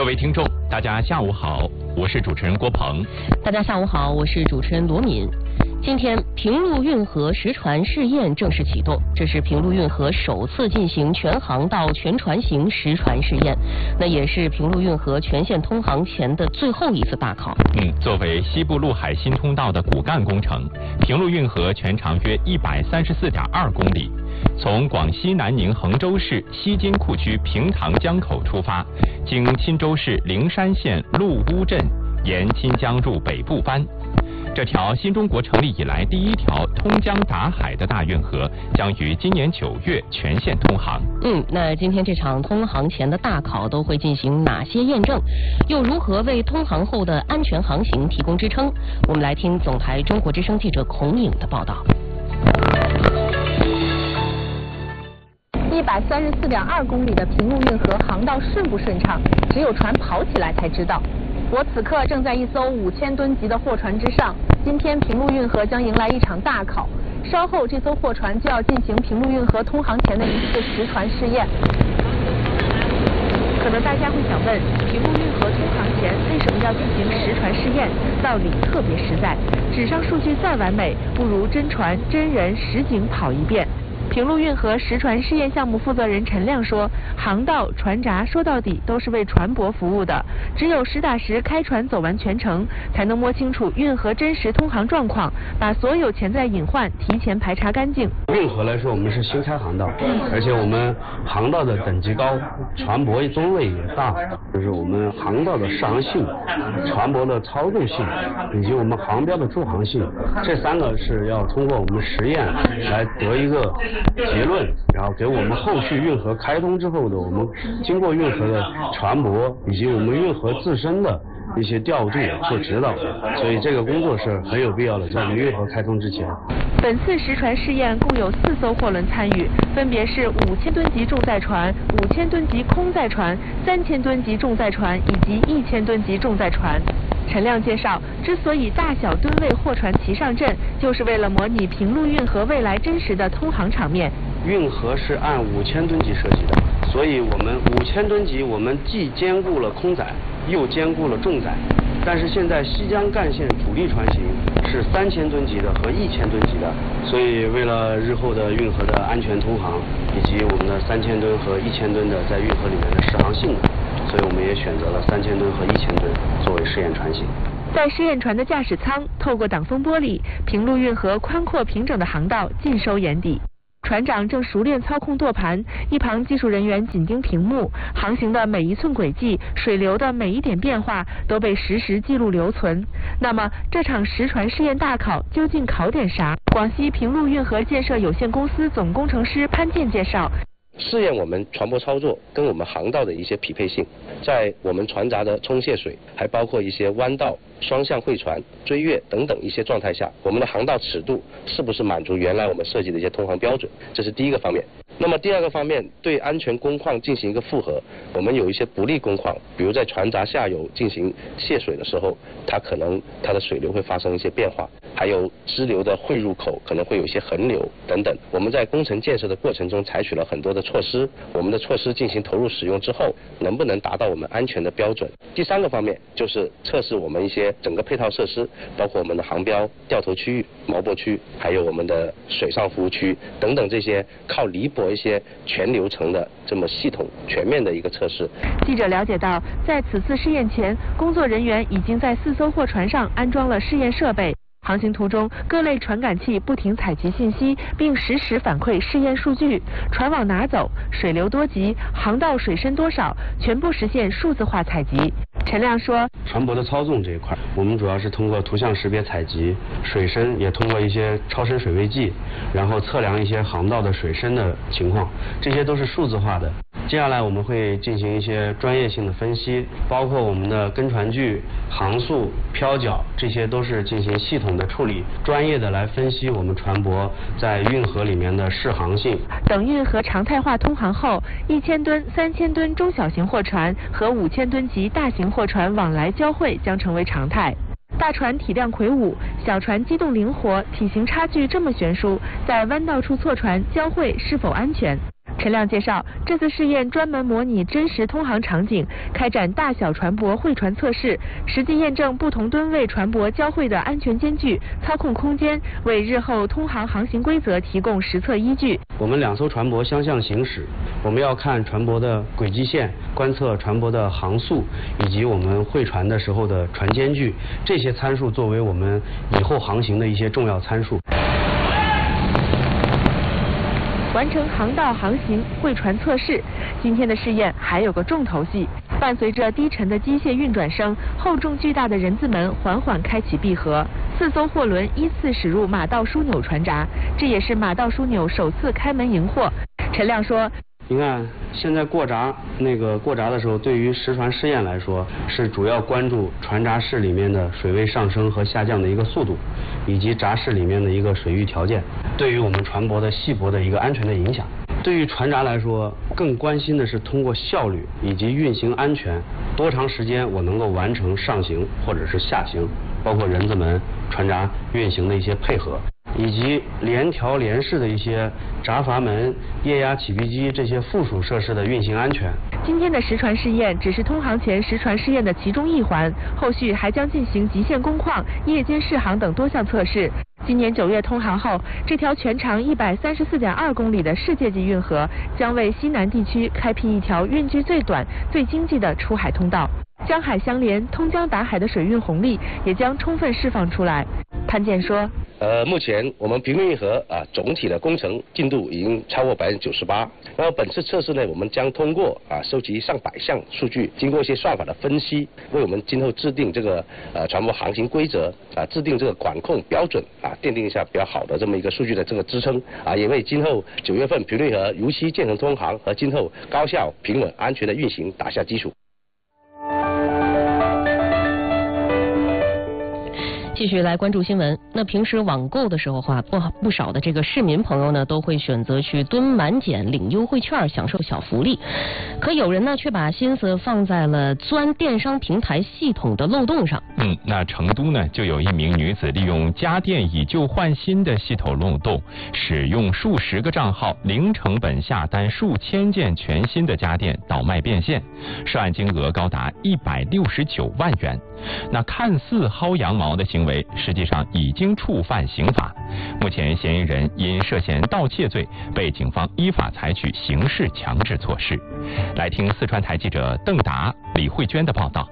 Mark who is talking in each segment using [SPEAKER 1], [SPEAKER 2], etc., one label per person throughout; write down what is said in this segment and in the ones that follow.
[SPEAKER 1] 各位听众，大家下午好，我是主持人郭鹏。
[SPEAKER 2] 大家下午好，我是主持人罗敏。今天平陆运河实船试验正式启动，这是平陆运河首次进行全航道全船型实船试验，那也是平陆运河全线通航前的最后一次大考。
[SPEAKER 1] 作为西部陆海新通道的骨干工程，平陆运河全长约134.2公里，从广西南宁衡州市西津库区平塘江口出发，经钦州市灵山县陆乌镇，沿钦江入北部湾。这条新中国成立以来第一条通江达海的大运河将于今年9月全线通航。
[SPEAKER 2] 那今天这场通航前的大考都会进行哪些验证？又如何为通航后的安全航行提供支撑？我们来听总台中国之声记者孔颖的报道。
[SPEAKER 3] 134.2公里的平陆运河航道顺不顺畅，只有船跑起来才知道。我此刻正在一艘5000吨级的货船之上，今天平陆运河将迎来一场大考，稍后这艘货船就要进行平陆运河通航前的一次实船试验。可能大家会想问，平陆运河通航前为什么要进行实船试验？道理特别实在，纸上数据再完美，不如真船真人实景跑一遍。平陆运河实船试验项目负责人陈亮说，航道、船闸说到底都是为船舶服务的，只有实打实开船走完全程，才能摸清楚运河真实通航状况，把所有潜在隐患提前排查干净。
[SPEAKER 4] 运河来说，我们是新开航道，而且我们航道的等级高，船舶吨位也大，就是我们航道的适航性、船舶的操纵性以及我们航标的驻航性，这3个是要通过我们实验来得一个结论，然后给我们后续运河开通之后的我们经过运河的船舶以及我们运河自身的一些调度做指导，所以这个工作是很有必要的，在我们运河开通之前。
[SPEAKER 3] 本次实船试验共有4艘货轮参与，分别是5000吨级重载船、5000吨级空载船、3000吨级重载船以及1000吨级重载船。陈亮介绍，之所以大小吨位货船齐上阵，就是为了模拟平陆运河未来真实的通航场面。
[SPEAKER 4] 运河是按5000吨级设计的，所以我们5000吨级我们既兼顾了空载，又兼顾了重载。但是现在西江干线主力船型是3000吨级的和1000吨级的，所以为了日后的运河的安全通航，以及我们的3000吨和1000吨的在运河里面的适航性能，所以我们也选择了3000吨和1000吨作为试验船型。
[SPEAKER 3] 在试验船的驾驶舱，透过挡风玻璃，平陆运河宽阔平整的航道尽收眼底。船长正熟练操控舵盘，一旁技术人员紧盯屏幕，航行的每一寸轨迹、水流的每一点变化都被实时记录留存。那么，这场实船试验大考究竟考点啥？广西平陆运河建设有限公司总工程师潘健介绍。
[SPEAKER 5] 试验我们船舶操作跟我们航道的一些匹配性，在我们船闸的冲卸水，还包括一些弯道、双向会船、追月等等一些状态下，我们的航道尺度是不是满足原来我们设计的一些通航标准，这是第一个方面。那么第二个方面，对安全工况进行一个复核，我们有一些不利工况，比如在船闸下游进行泄水的时候，它的水流会发生一些变化，还有支流的汇入口可能会有一些横流等等。我们在工程建设的过程中采取了很多的措施，我们的措施进行投入使用之后，能不能达到我们安全的标准？第3个方面就是测试我们一些整个配套设施，包括我们的航标、掉头区域、锚泊区，还有我们的水上服务区等等这些靠离泊一些全流程的这么系统全面的一个测试。
[SPEAKER 3] 记者了解到，在此次试验前，工作人员已经在4艘货船上安装了试验设备。航行途中，各类传感器不停采集信息，并实时反馈试验数据。船往哪走，水流多急，航道水深多少，全部实现数字化采集。陈亮说，
[SPEAKER 4] 船舶的操纵这一块，我们主要是通过图像识别采集，水深也通过一些超深水位计，然后测量一些航道的水深的情况，这些都是数字化的。接下来我们会进行一些专业性的分析，包括我们的跟船距、航速、漂角，这些都是进行系统的处理，专业的来分析我们船舶在运河里面的适航性。
[SPEAKER 3] 等运河常态化通航后，1000吨、3000吨中小型货船和5000吨级大型货船往来交汇将成为常态。大船体量魁梧，小船机动灵活，体型差距这么悬殊，在弯道处错船交汇是否安全？ 陈亮介绍，这次试验专门模拟真实通航场景，开展大小船舶汇船测试，实际验证不同吨位船舶交汇的安全间距、操控空间，为日后通航航行规则提供实测依据。
[SPEAKER 4] 我们2艘船舶相向行驶，我们要看船舶的轨迹线，观测船舶的航速，以及我们汇船的时候的船间距，这些参数作为我们以后航行的一些重要参数。
[SPEAKER 3] 完成航道航行汇船测试，今天的试验还有个重头戏。伴随着低沉的机械运转声，厚重巨大的人字门缓缓开启闭合，4艘货轮依次驶入马道枢纽船闸，这也是马道枢纽首次开门迎货。陈亮说，
[SPEAKER 4] 你看，现在过闸的时候，对于实船试验来说，是主要关注船闸室里面的水位上升和下降的一个速度，以及闸室里面的一个水域条件，对于我们船舶的系泊的一个安全的影响。对于船闸来说，更关心的是通过效率以及运行安全，多长时间我能够完成上行或者是下行，包括人字门、船闸运行的一些配合，以及联调联式的一些闸阀门、液压起闭机这些附属设施的运行安全。
[SPEAKER 3] 今天的实船试验只是通航前实船试验的其中一环，后续还将进行极限工况、夜间试航等多项测试。今年9月通航后，这条全长134.2公里的世界级运河将为西南地区开辟一条运距最短、最经济的出海通道。江海相连、通江达海的水运红利也将充分释放出来。潘健说，
[SPEAKER 5] 目前我们平陆运河总体的工程进度已经超过98%。那么本次测试呢，我们将通过收集上百项数据，经过一些算法的分析，为我们今后制定这个船舶航行规则制定这个管控标准奠定一下比较好的这么一个数据的这个支撑也为今后9月份平陆运河如期建成通航和今后高效、平稳、安全的运行打下基础。
[SPEAKER 2] 继续来关注新闻。那平时网购的时候不少的这个市民朋友呢，都会选择去蹲满减、领优惠券、享受小福利。可有人呢，却把心思放在了钻电商平台系统的漏洞上。
[SPEAKER 1] 那成都呢，就有一名女子利用家电以旧换新的系统漏洞，使用数十个账号，零成本下单数千件全新的家电，倒卖变现，涉案金额高达169万元。那看似薅羊毛的行为，实际上已经触犯刑法。目前嫌疑人因涉嫌盗窃罪，被警方依法采取刑事强制措施。来听四川台记者邓达、李慧娟的报道。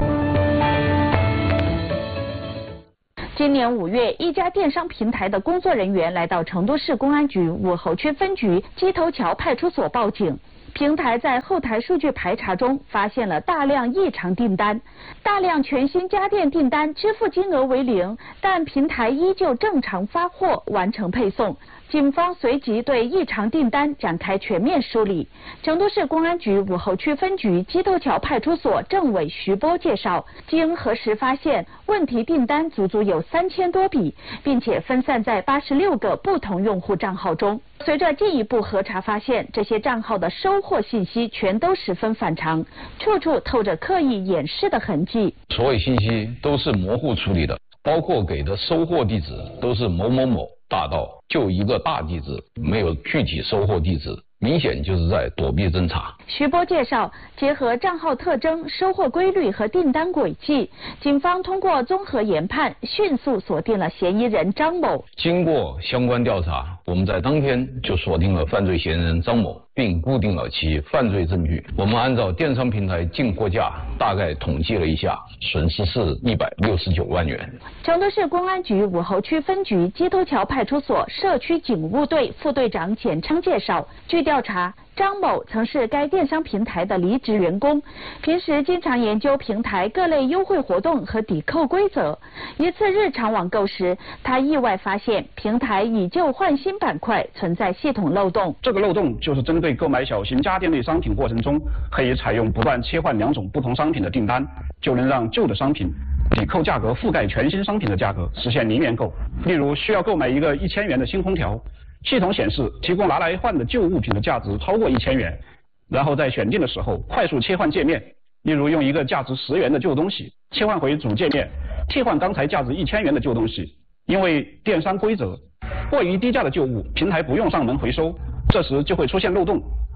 [SPEAKER 6] 今年5月，一家电商平台的工作人员来到成都市公安局武侯区分局鸡头桥派出所报警。平台在后台数据排查中发现了大量异常订单，大量全新家电订单支付金额为0，但平台依旧正常发货完成配送。警方随即对异常订单展开全面梳理。成都市公安局武侯区分局鸡头桥派出所政委徐波介绍，经核实发现，问题订单足足有3000多笔，并且分散在86个不同用户账号中。随着进一步核查发现，这些账号的收货信息全都十分反常，处处透着刻意掩饰的痕迹。
[SPEAKER 7] 所有信息都是模糊处理的，包括给的收货地址都是某某某大道，就一个大地址，没有具体收货地址，明显就是在躲避侦查。
[SPEAKER 6] 徐波介绍，结合账号特征、收货规律和订单轨迹，警方通过综合研判，迅速锁定了嫌疑人张某。
[SPEAKER 7] 经过相关调查，我们在当天就锁定了犯罪嫌疑人张某，并固定了其犯罪证据。我们按照电商平台进货价大概统计了一下，损失是169万元。
[SPEAKER 6] 成都市公安局武侯区分局鸡头桥派出所社区警务队副队长简昌介绍，据调查，张某曾是该电商平台的离职员工，平时经常研究平台各类优惠活动和抵扣规则。一次日常网购时，他意外发现平台以旧换新板块存在系统漏洞。
[SPEAKER 8] 这个漏洞就是针对购买小型家电类商品过程中，可以采用不断切换2种不同商品的订单，就能让旧的商品抵扣价格覆盖全新商品的价格，实现零元购。例如需要购买一个1000元的新空调，系统显示提供拿来换的旧物品的价值超过1000元，然后在选定的时候快速切换界面，例如用一个价值10元的旧东西切换回主界面，替换刚才价值1000元的旧东西。因为电商规则，过于低价的旧物平台不用上门回收，这时就会出现漏洞，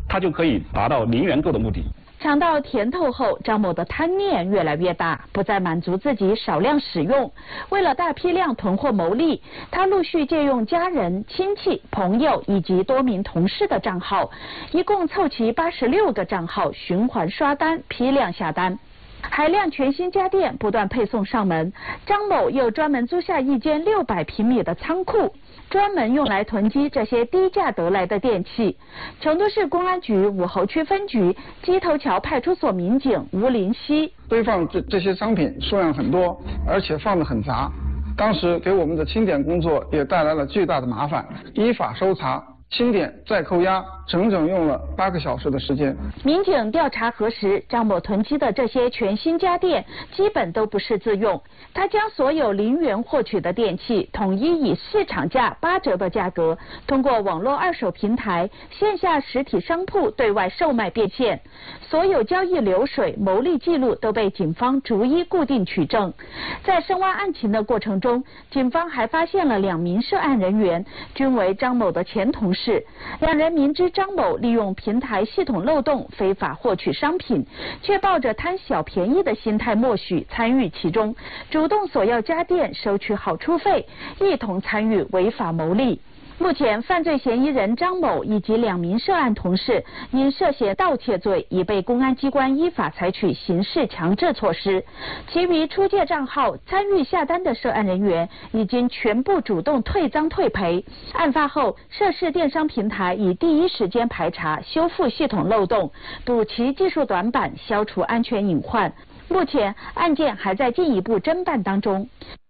[SPEAKER 8] 它就可以达到零元购的目的。
[SPEAKER 6] 尝到甜头后，张某的贪念越来越大，不再满足自己少量使用，为了大批量囤货牟利，他陆续借用家人、亲戚、朋友以及多名同事的账号，一共凑齐86个账号循环刷单，批量下单。海量全新家电不断配送上门，张某又专门租下一间600平米的仓库，专门用来囤积这些低价得来的电器。成都市公安局武侯区分局鸡头桥派出所民警吴林希：
[SPEAKER 9] 堆放这些商品数量很多，而且放得很杂，当时给我们的清点工作也带来了巨大的麻烦，依法搜查、清点再扣押，整整用了8个小时的时间。
[SPEAKER 6] 民警调查核实，张某囤积的这些全新家电基本都不是自用，他将所有0元获取的电器统一以市场价8折的价格，通过网络二手平台、线下实体商铺对外售卖变现，所有交易流水、牟利记录都被警方逐一固定取证。在深挖案情的过程中，警方还发现了2名涉案人员，均为张某的前同事。2人明知张某利用平台系统漏洞非法获取商品，却抱着贪小便宜的心态默许参与其中，主动索要家电收取好处费，一同参与违法牟利。目前，犯罪嫌疑人张某以及2名涉案同事因涉嫌盗窃罪，已被公安机关依法采取刑事强制措施。其余出借账号参与下单的涉案人员已经全部主动退赃退赔。案发后，涉事电商平台已第一时间排查、修复系统漏洞，补齐技术短板，消除安全隐患。目前，案件还在进一步侦办当中。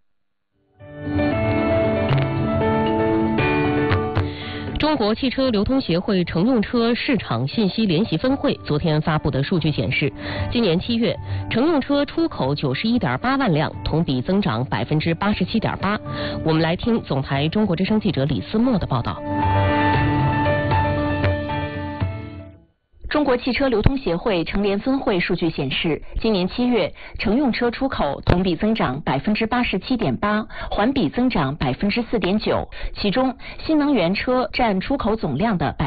[SPEAKER 2] 中国汽车流通协会乘用车市场信息联席分会昨天发布的数据显示，今年7月，乘用车出口91.8万辆，同比增长87.8%。我们来听总台中国之声记者李思墨的报道。
[SPEAKER 10] 中国汽车流通协会乘联分会数据显示，今年7月，乘用车出口同比增长87.8%，环比增长4.9%。其中，新能源车占出口总量的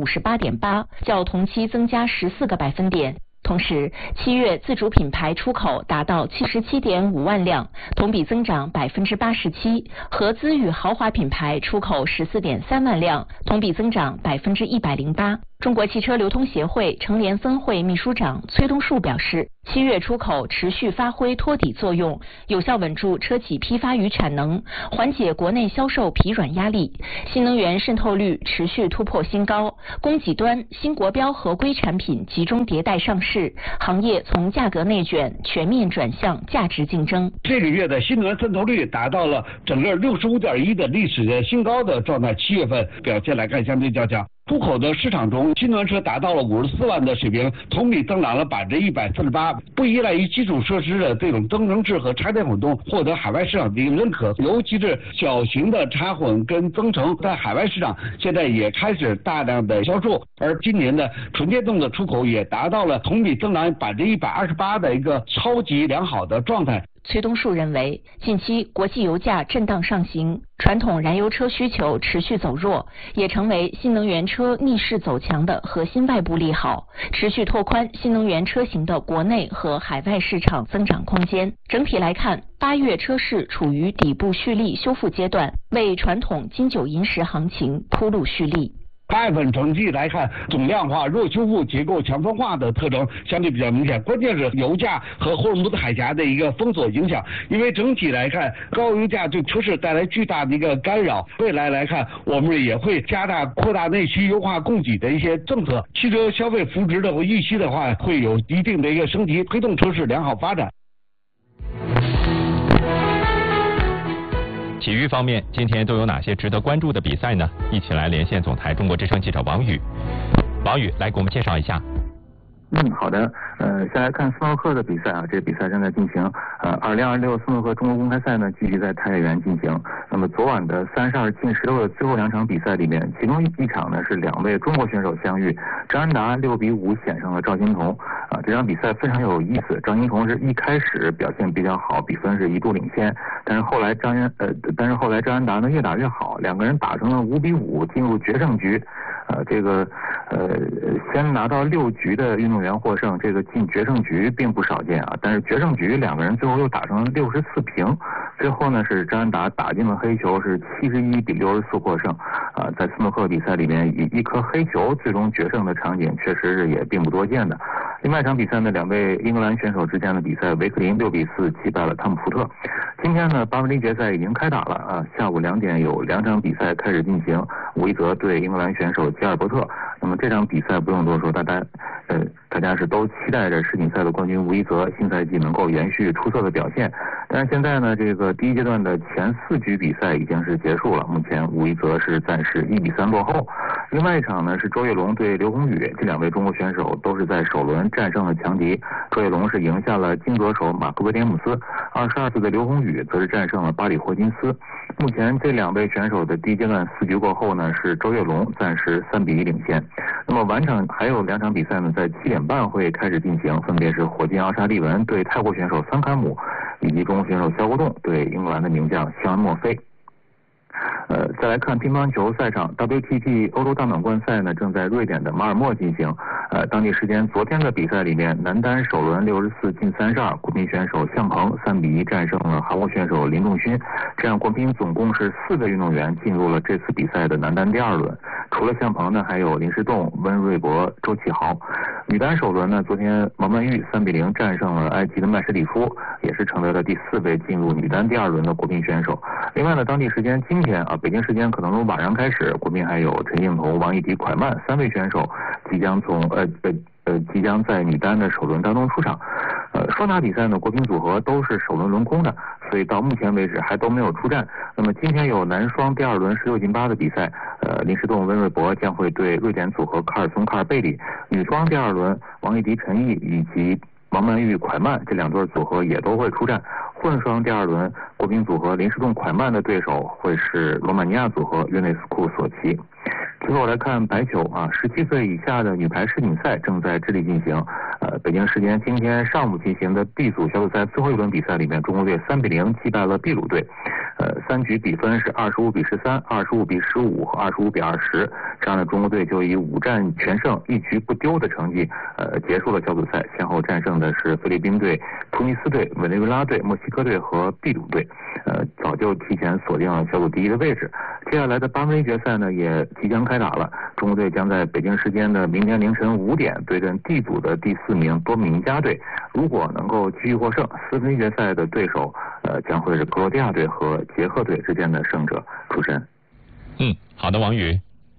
[SPEAKER 10] 58.8%，较同期增加14个百分点。同时，7月自主品牌出口达到77.5万辆，同比增长87%；合资与豪华品牌出口14.3万辆，同比增长108%。中国汽车流通协会乘联分会秘书长崔东树表示，7月出口持续发挥托底作用，有效稳住车企批发与产能，缓解国内销售疲软压力。新能源渗透率持续突破新高，供给端新国标合规产品集中迭代上市，行业从价格内卷全面转向价值竞争。
[SPEAKER 11] 这个月的新能源渗透率达到了整个65.1%的历史的新高的状态，7月份表现来看相对较强。出口的市场中，新能源车达到了54万的水平，同比增长了148%，不依赖于基础设施的这种增程式和插电混动，获得海外市场的一个认可。尤其是小型的插混跟增程，在海外市场现在也开始大量的销售，而今年的纯电动的出口也达到了同比增长128%的一个超级良好的状态。
[SPEAKER 10] 崔东树认为，近期国际油价震荡上行，传统燃油车需求持续走弱，也成为新能源车逆势走强的核心外部利好，持续拓宽新能源车型的国内和海外市场增长空间。整体来看，8月车市处于底部蓄力修复阶段，为传统金九银十行情铺路蓄力。
[SPEAKER 11] 8月份整体来看，总量化、弱修复、结构强分化的特征相对比较明显。关键是油价和霍尔木兹海峡的一个封锁影响，因为整体来看，高油价对车市带来巨大的一个干扰。未来来看，我们也会加大扩大内需、优化供给的一些政策。汽车消费扶持的预期的话，会有一定的一个升级，推动车市良好发展。
[SPEAKER 1] 体育方面，今天都有哪些值得关注的比赛呢？一起来连线总台中国之声记者王宇。王宇来给我们介绍一下。
[SPEAKER 12] 好的，先来看斯诺克的比赛啊，这个比赛正在进行。2026斯诺克中国公开赛呢，继续在太原进行。那么昨晚的32进16的最后2场比赛里面，其中一场呢是2位中国选手相遇，张安达6比5险胜了赵金童。这场比赛非常有意思，赵金童是一开始表现比较好，比分是一度领先，但是后来张安达呢越打越好，2个人打成了5比5，进入决胜局。 先拿到6局的运动员获胜，这个进决胜局并不少见啊。但是决胜局2个人最后又打成64平，最后呢是张安达打进了黑球，是71比64获胜。在斯诺克比赛里面，以一颗黑球最终决胜的场景，确实是也并不多见的。另外一场比赛呢，2位英格兰选手之间的比赛，维克林6比4击败了汤姆福特。今天呢，8分之一决赛已经开打了啊，下午2点有2场比赛开始进行，伍伊泽对英格兰选手吉尔伯特。那么这场比赛不用多说，大家是都期待着世锦赛的冠军伍伊泽新赛季能够延续出色的表现。但是现在呢，这个第一阶段的前4局比赛已经是结束了，目前伍伊泽是暂时1比3落后。另外一场呢是周跃龙对刘宏宇，这2位中国选手都是在首轮战胜了强敌。周跃龙是赢下了金左手马克威廉姆斯，22岁的刘宏宇则是战胜了巴里霍金斯。目前这2位选手的第一阶段4局过后呢，是周跃龙暂时3比1领先。那么晚场还有2场比赛呢，在7点半会开始进行，分别是火箭奥沙利文对泰国选手桑坎姆，以及中国选手肖国栋对英格兰的名将肖恩莫菲。再来看乒乓球赛场 ，WTT 欧洲大满贯赛呢正在瑞典的马尔默进行。当地时间昨天的比赛里面，男单首轮64进32，国乒选手向鹏3比1战胜了韩国选手林仲勋，这样国乒总共是4个运动员进入了这次比赛的男单第2轮。除了向鹏呢，还有林诗栋、温瑞博、周启豪。女单首轮呢，昨天王曼玉3比0战胜了埃及的麦什里夫，也是成为了第4位进入女单第2轮的国乒选手。另外呢，当地时间今天啊，北京时间可能从晚上开始，国乒还有陈幸同、王艺迪、蒯曼3位选手即将在女单的首轮当中出场。双打比赛呢，国乒组合都是首轮轮空的，所以到目前为止还都没有出战。那么今天有男双第2轮16进8的比赛，林诗栋、温瑞博将会对瑞典组合卡尔松、卡尔贝里；女双第2轮，王艺迪、陈毅以及王曼玉、蒯曼这2对组合也都会出战。混双第2轮，国乒组合林诗栋、蒯曼的对手会是罗马尼亚组合约内斯库索奇。最后来看白球啊，17岁以下的女排世锦赛正在智利进行。北京时间今天上午进行的 B 组小组赛最后一轮比赛里面，中国队3比0击败了秘鲁队。3局比分是25比13、25比15和25比20，这样的中国队就以5战全胜、1局不丢的成绩，结束了小组赛，先后战胜的是菲律宾队、突尼斯队、委内瑞拉队、墨西哥队和秘鲁队，早就提前锁定了小组第1的位置。接下来的8分之一决赛呢，也即将开打了。中国队将在北京时间的明天凌晨5点对阵 D 组的第4名多米尼加队，如果能够继续获胜，4分之一决赛的对手将会是克罗地亚队和捷克队之间的胜者。主持人。
[SPEAKER 1] 好的，王宇。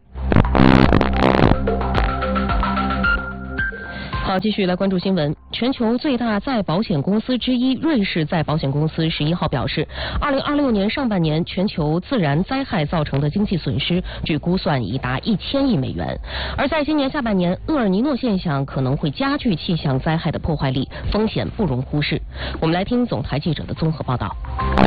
[SPEAKER 2] 好，继续来关注新闻。全球最大再保险公司之一瑞士再保险公司11号表示，2026年上半年全球自然灾害造成的经济损失据估算已达1000亿美元。而在今年下半年，厄尔尼诺现象可能会加剧气象灾害的破坏力，风险不容忽视。我们来听总台记者的综合报道。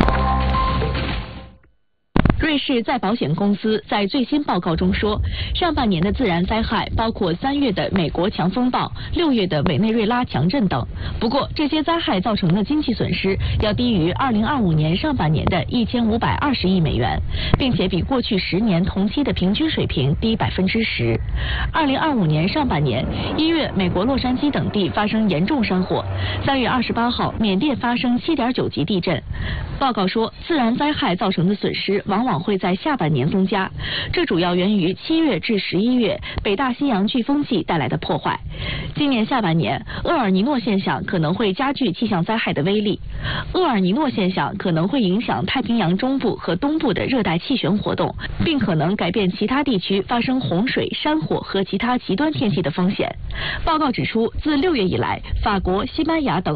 [SPEAKER 10] 瑞士再保险公司在最新报告中说，上半年的自然灾害包括3月的美国强风暴、6月的委内瑞拉强震等。不过，这些灾害造成的经济损失要低于2025年上半年的1520亿美元，并且比过去10年同期的平均水平低10%。2025年上半年，1月美国洛杉矶等地发生严重山火，3月28号缅甸发生7.9级地震。报告说，自然灾害造成的损失往往会在下半年增加，这主要源于7月至11月北大西洋飓风季带来的破坏。今年下半年，厄尔尼诺现象可能会加剧气象灾害的威力。厄尔尼诺现象可能会影响太平洋中部和东部的热带气旋活动，并可能改变其他地区发生洪水、山火和其他极端天气的风险。报告指出，自6月以来，法国、西班牙等